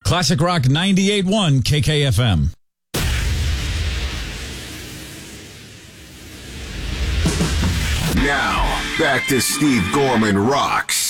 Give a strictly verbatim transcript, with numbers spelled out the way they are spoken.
Classic Rock ninety-eight point one K K F M. Now, back to Steve Gorman Rocks.